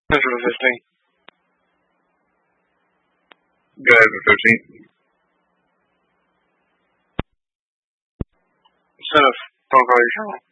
This is the 15th. Go ahead with 15th. Send a phone call you